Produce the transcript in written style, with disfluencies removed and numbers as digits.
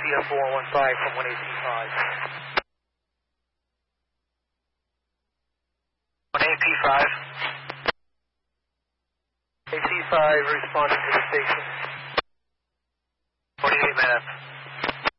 CF415 from 18P5. 18P5. AC5 responding to the station. 48 minutes.